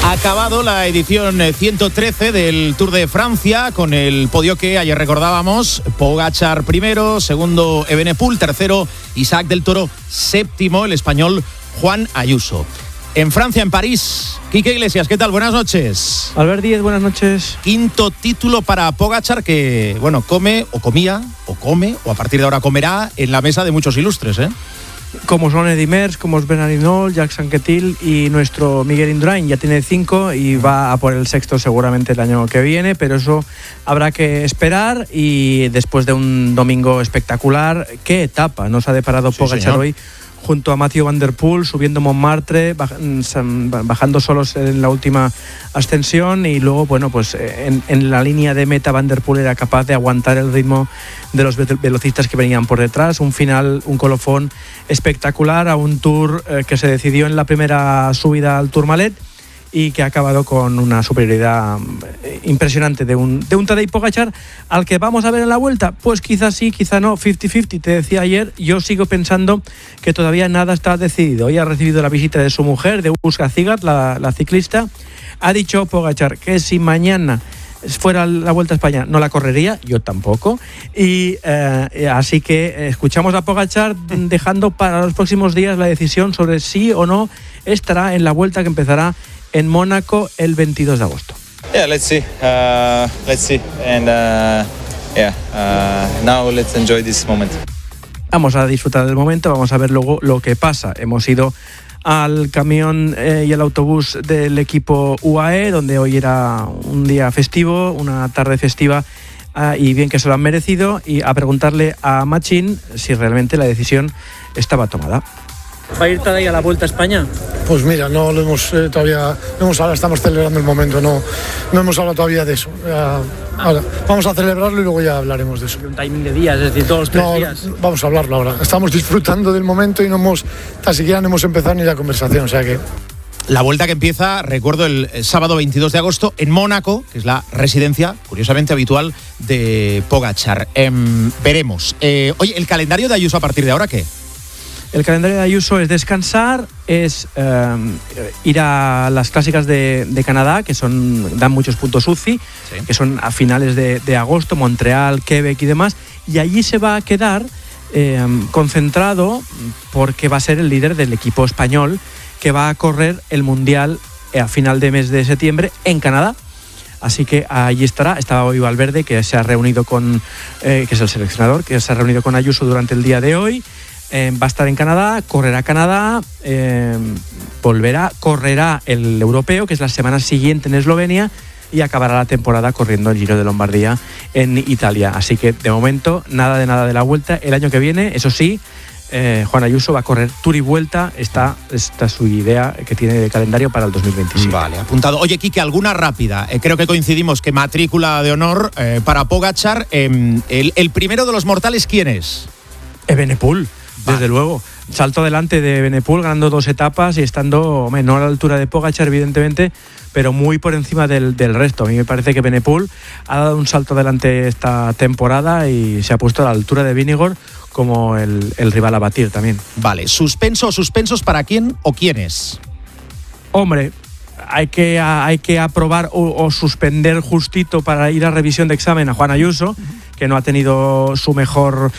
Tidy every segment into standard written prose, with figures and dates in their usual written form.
Ha acabado la edición 113 del Tour de Francia con el podio que ayer recordábamos: Pogačar primero, segundo Evenepoel, tercero Isaac del Toro, séptimo el español Juan Ayuso. En Francia, en París, Quique Iglesias, ¿qué tal? Buenas noches. Albert Díez, buenas noches. Quinto título para Pogačar, que, bueno, come o comía o come o a partir de ahora comerá en la mesa de muchos ilustres, ¿eh? Como son Eddy Merckx, como es Bernard Hinault, Jacques Anquetil y nuestro Miguel Indurain. Ya tiene 5 y va a por el sexto seguramente el año que viene, pero eso habrá que esperar. Y después de un domingo espectacular, ¿qué etapa nos ha deparado Pogačar hoy? Junto a Mathieu Van Der Poel, subiendo Montmartre, bajando solos en la última ascensión, y luego, bueno, pues en la línea de meta Van Der Poel era capaz de aguantar el ritmo de los velocistas que venían por detrás. Un final, un colofón espectacular a un Tour que se decidió en la primera subida al Tourmalet y que ha acabado con una superioridad impresionante de un Tadej Pogačar, al que vamos a ver en la vuelta. Pues quizás sí, quizá no, 50-50. Te decía ayer, yo sigo pensando que todavía nada está decidido. Hoy ha recibido la visita de su mujer, de Uska Zigat, la ciclista. Ha dicho Pogačar que si mañana fuera la Vuelta a España no la correría, yo tampoco, y así que escuchamos a Pogačar dejando para los próximos días la decisión sobre si o no estará en la Vuelta que empezará en Mónaco el 22 de agosto. Yeah, let's see, and now let's enjoy this moment. Vamos a disfrutar del momento, vamos a ver luego lo que pasa. Hemos ido al camión y al autobús del equipo UAE, donde hoy era un día festivo, una tarde festiva, y bien que se lo han merecido, y a preguntarle a Machín si realmente la decisión estaba tomada. ¿Va a ir Tadej a la Vuelta a España? Pues mira, no lo hemos todavía, no hemos hablado, estamos celebrando el momento, no hemos hablado todavía de eso. Ahora, vamos a celebrarlo y luego ya hablaremos de eso. Un timing de días, es decir, todos los 3 días. Vamos a hablarlo ahora. Estamos disfrutando del momento y ni siquiera hemos empezado ni la conversación, o sea que... La Vuelta que empieza, recuerdo, el sábado 22 de agosto en Mónaco, que es la residencia, curiosamente, habitual de Pogačar. Veremos. Oye, ¿el calendario de Ayuso a partir de ahora qué? El calendario de Ayuso es descansar, es ir a las clásicas de Canadá, que dan muchos puntos UCI, sí, que son a finales de agosto, Montreal, Quebec y demás, y allí se va a quedar concentrado porque va a ser el líder del equipo español que va a correr el Mundial a final de mes de septiembre en Canadá. Así que allí estará. Estaba hoy Valverde, que se ha reunido que es el seleccionador, que se ha reunido con Ayuso durante el día de hoy. Va a estar en Canadá, correrá Canadá, correrá el europeo, que es la semana siguiente en Eslovenia, y acabará la temporada corriendo el Giro de Lombardía en Italia. Así que de momento nada de la Vuelta. El año que viene, eso sí, Juan Ayuso va a correr Tour y Vuelta. Esta es su idea que tiene de calendario para el 2027. Vale, apuntado. Oye, Quique, alguna rápida. Creo que coincidimos que matrícula de honor para Pogačar. El primero de los mortales, ¿quién es? Evenepoel. Desde luego, salto adelante de Evenepoel, ganando 2 etapas y estando, no a la altura de Pogačar, evidentemente, pero muy por encima del resto. A mí me parece que Evenepoel ha dado un salto adelante esta temporada y se ha puesto a la altura de Vingegaard como el rival a batir también. Vale, ¿suspensos para quién o quiénes? Hombre, hay que aprobar o suspender justito para ir a revisión de examen a Juan Ayuso, que no ha tenido su mejor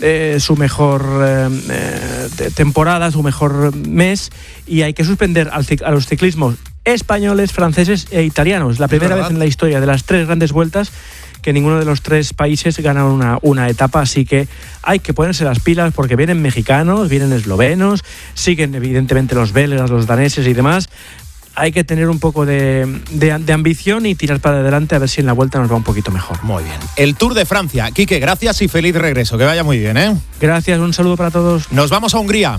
temporada, su mejor mes, y hay que suspender a los ciclismos españoles, franceses e italianos. La primera vez en la historia de las 3 grandes vueltas que ninguno de los 3 países gana una etapa, así que hay que ponerse las pilas porque vienen mexicanos, vienen eslovenos, siguen evidentemente los belgas, los daneses y demás. Hay que tener un poco de ambición y tirar para adelante a ver si en la Vuelta nos va un poquito mejor. Muy bien. El Tour de Francia. Quique, gracias y feliz regreso. Que vaya muy bien, ¿eh? Gracias, un saludo para todos. Nos vamos a Hungría.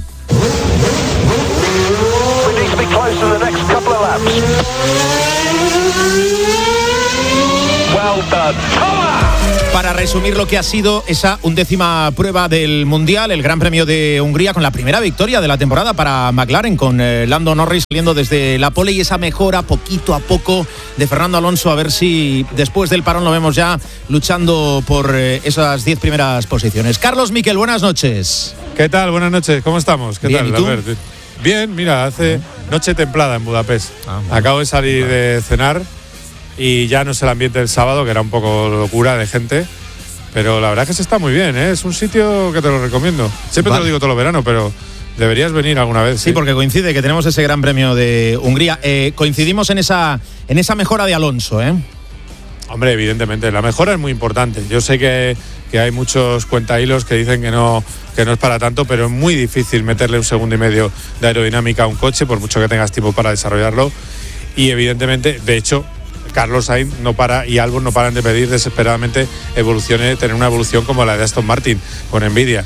Para resumir lo que ha sido esa 11ª prueba del Mundial, el Gran Premio de Hungría, con la primera victoria de la temporada para McLaren, con Lando Norris saliendo desde la pole, y esa mejora poquito a poco de Fernando Alonso, a ver si después del parón lo vemos ya luchando por esas 10 primeras posiciones. Carlos Miquel, buenas noches. ¿Qué tal? Buenas noches, ¿cómo estamos? ¿Qué Bien, tal? ¿y tú? A ver, Bien, mira, hace noche templada en Budapest. Acabo de salir de cenar y ya no es el ambiente del sábado, que era un poco locura de gente. Pero la verdad es que se está muy bien, ¿eh? Es un sitio que te lo recomiendo. Siempre te lo digo todo el verano, pero deberías venir alguna vez. Sí, porque coincide que tenemos ese Gran Premio de Hungría. Coincidimos en esa mejora de Alonso, ¿eh? Hombre, evidentemente, la mejora es muy importante. Yo sé que hay muchos cuentahilos que dicen que no es para tanto, pero es muy difícil meterle 1,5 segundos de aerodinámica a un coche, por mucho que tengas tiempo para desarrollarlo. Y evidentemente, de hecho, Carlos Sainz no para y Albon no paran de pedir desesperadamente tener una evolución como la de Aston Martin con Nvidia,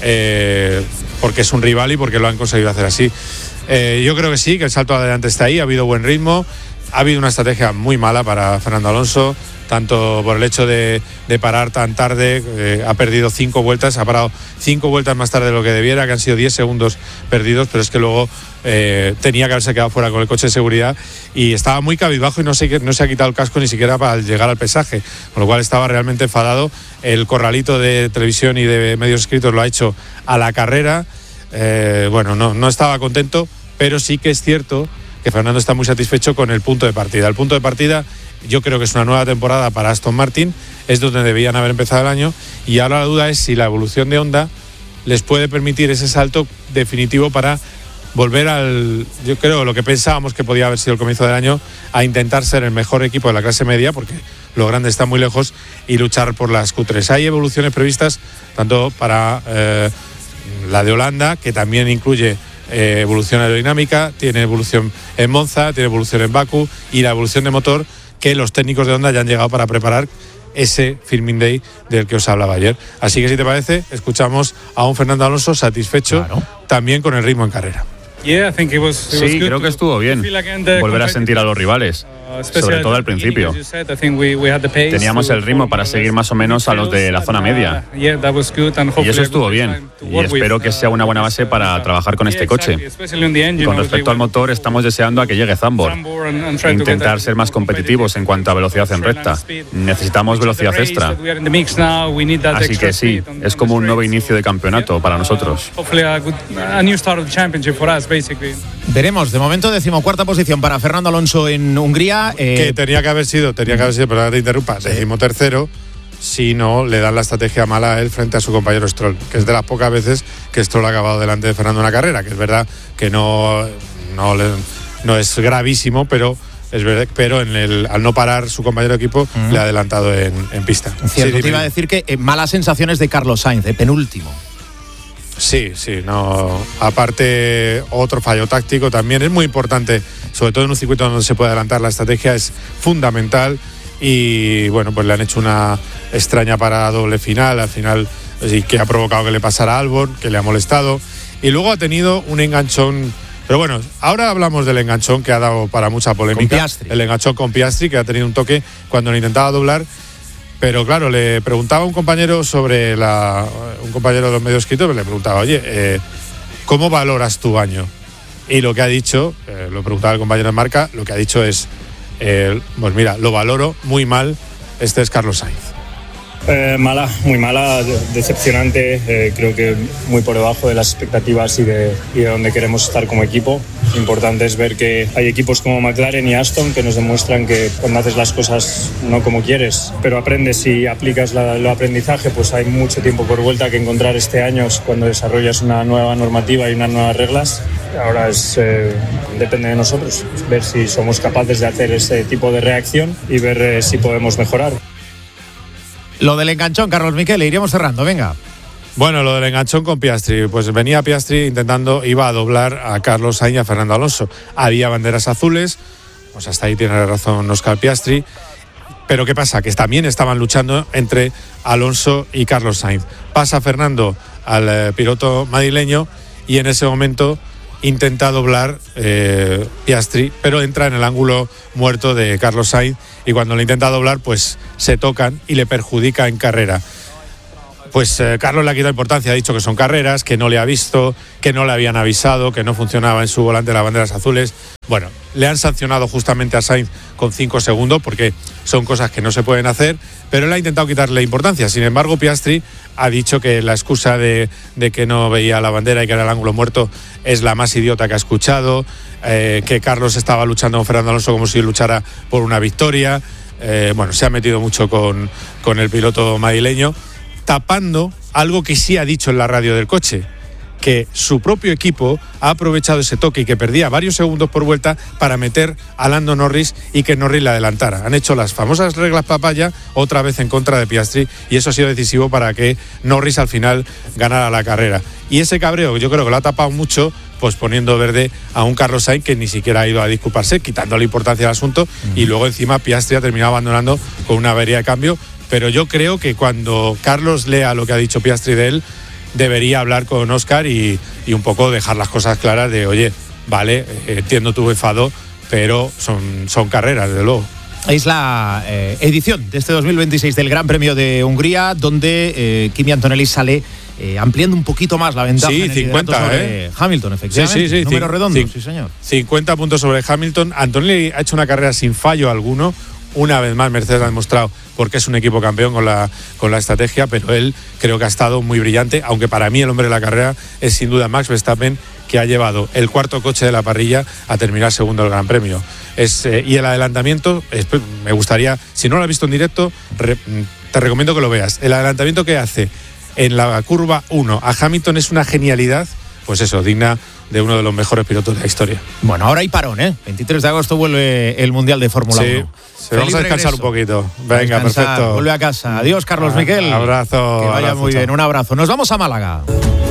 porque es un rival y porque lo han conseguido hacer así. Yo creo que sí, que el salto adelante está ahí, ha habido buen ritmo, ha habido una estrategia muy mala para Fernando Alonso, tanto por el hecho de parar tan tarde, ha perdido 5 vueltas, ha parado 5 vueltas más tarde de lo que debiera, que han sido 10 segundos perdidos, pero es que luego tenía que haberse quedado fuera con el coche de seguridad y estaba muy cabizbajo y no se ha quitado el casco ni siquiera para llegar al pesaje, con lo cual estaba realmente enfadado. El corralito de televisión y de medios escritos lo ha hecho a la carrera. No estaba contento, pero sí que es cierto que Fernando está muy satisfecho con el punto de partida. El punto de partida yo creo que es una nueva temporada para Aston Martin, es donde debían haber empezado el año, y ahora la duda es si la evolución de Honda les puede permitir ese salto definitivo para volver yo creo, lo que pensábamos que podía haber sido el comienzo del año, a intentar ser el mejor equipo de la clase media, porque lo grande está muy lejos, y luchar por las Q3. Hay evoluciones previstas tanto para la de Holanda, que también incluye evolución aerodinámica, tiene evolución en Monza, tiene evolución en Bakú, y la evolución de motor que los técnicos de Honda ya han llegado para preparar ese Filming Day del que os hablaba ayer. Así que, si te parece, escuchamos a un Fernando Alonso satisfecho también con el ritmo en carrera. Sí, creo que estuvo bien volver a sentir a los rivales, sobre todo al principio. Teníamos el ritmo para seguir más o menos a los de la zona media, y eso estuvo bien, y espero que sea una buena base para trabajar con este coche. Con respecto al motor, estamos deseando a que llegue Zandvoort e intentar ser más competitivos en cuanto a velocidad en recta. Necesitamos velocidad extra, así que sí, es como un nuevo inicio de campeonato para nosotros. Veremos. De momento, 14ª posición para Fernando Alonso en Hungría. Que tenía que haber sido, perdón, te interrumpa, 13º, si no le dan la estrategia mala a él frente a su compañero Stroll, que es de las pocas veces que Stroll ha acabado delante de Fernando en una carrera, que es verdad que no es gravísimo, pero es verdad, pero al no parar su compañero de equipo le ha adelantado en pista. Cierto, te iba a decir que malas sensaciones de Carlos Sainz, de penúltimo. Sí, no. Aparte, otro fallo táctico también es muy importante, sobre todo en un circuito donde se puede adelantar. La estrategia es fundamental y bueno, pues le han hecho una extraña parada doble final, al final, sí, que ha provocado que le pasara a Albon, que le ha molestado, y luego ha tenido un enganchón. Pero bueno, ahora hablamos del enganchón que ha dado para mucha polémica. El enganchón con Piastri, que ha tenido un toque cuando le intentaba doblar. Pero claro, le preguntaba a un compañero un compañero de los medios escritos, le preguntaba, oye, ¿cómo valoras tu año? Y lo que ha dicho, lo preguntaba el compañero de marca, lo que ha dicho es, pues mira, lo valoro muy mal, este es Carlos Sainz. Mala, muy mala, decepcionante, creo que muy por debajo de las expectativas y de donde queremos estar como equipo. Importante es ver que hay equipos como McLaren y Aston que nos demuestran que cuando haces las cosas no como quieres, pero aprendes y aplicas el aprendizaje, pues hay mucho tiempo por vuelta que encontrar este año cuando desarrollas una nueva normativa y unas nuevas reglas. Ahora depende de nosotros, ver si somos capaces de hacer ese tipo de reacción y ver si podemos mejorar. Lo del enganchón, Carlos Miquel, iríamos cerrando, venga. Bueno, lo del enganchón con Piastri, pues venía Piastri iba a doblar a Carlos Sainz y a Fernando Alonso. Había banderas azules, pues hasta ahí tiene razón Oscar Piastri. Pero ¿qué pasa? Que también estaban luchando entre Alonso y Carlos Sainz. Pasa Fernando al piloto madrileño y en ese momento intenta doblar Piastri, pero entra en el ángulo muerto de Carlos Sainz y cuando le intenta doblar pues se tocan y le perjudica en carrera. pues Carlos le ha quitado importancia, ha dicho que son carreras, que no le ha visto, que no le habían avisado, que no funcionaba en su volante las banderas azules. Bueno, le han sancionado justamente a Sainz con 5 segundos porque son cosas que no se pueden hacer, pero él ha intentado quitarle importancia. Sin embargo, Piastri ha dicho que la excusa de que no veía la bandera y que era el ángulo muerto es la más idiota que ha escuchado, que Carlos estaba luchando con Fernando Alonso como si luchara por una victoria. Bueno, se ha metido mucho con el piloto madrileño, tapando algo que sí ha dicho en la radio del coche, que su propio equipo ha aprovechado ese toque y que perdía varios segundos por vuelta para meter a Lando Norris y que Norris le adelantara. Han hecho las famosas reglas papaya otra vez en contra de Piastri y eso ha sido decisivo para que Norris al final ganara la carrera. Y ese cabreo yo creo que lo ha tapado mucho, pues poniendo verde a un Carlos Sainz que ni siquiera ha ido a disculparse, quitándole importancia al asunto, y luego encima Piastri ha terminado abandonando con una avería de cambio. Pero yo creo que cuando Carlos lea lo que ha dicho Piastri de él, debería hablar con Óscar y un poco dejar las cosas claras de, oye, vale, entiendo tu enfado, pero son carreras, desde luego. Es la edición de este 2026 del Gran Premio de Hungría, donde Kimi Antonelli sale ampliando un poquito más la ventaja. Sí, 50 sobre Hamilton, efectivamente. Sí, número redondo, sí señor. 50 puntos sobre Hamilton. Antonelli ha hecho una carrera sin fallo alguno. Una vez más Mercedes ha demostrado porque es un equipo campeón con la estrategia, pero él creo que ha estado muy brillante, aunque para mí el hombre de la carrera es sin duda Max Verstappen, que ha llevado el cuarto coche de la parrilla a terminar segundo el Gran Premio. Y el adelantamiento, me gustaría, si no lo has visto en directo, te recomiendo que lo veas. El adelantamiento que hace en la curva 1 a Hamilton es una genialidad, pues eso, digna de uno de los mejores pilotos de la historia. Bueno, ahora hay parón, 23 de agosto vuelve el Mundial de Fórmula 1. Sí, vamos a descansar un poquito. Venga, perfecto. Vuelve a casa. Adiós, Carlos Miquel. Abrazo. Que vaya muy bien, un abrazo. Nos vamos a Málaga.